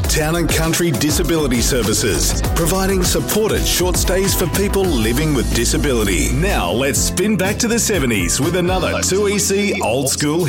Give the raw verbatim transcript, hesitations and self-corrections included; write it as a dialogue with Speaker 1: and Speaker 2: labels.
Speaker 1: Town and Country Disability Services, providing supported short stays for people living with disability. Now let's spin back to the seventies with another two E C old school